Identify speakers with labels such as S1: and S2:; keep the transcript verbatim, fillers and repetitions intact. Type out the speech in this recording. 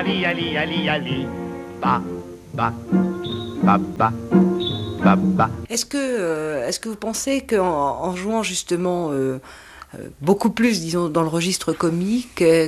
S1: Ali, Ali, Ali, Ali. Ba, ba, ba, ba, ba, ba.
S2: Est-ce que, euh, est-ce que vous pensez qu'en en jouant justement euh, euh, beaucoup plus, disons, dans le registre comique, euh,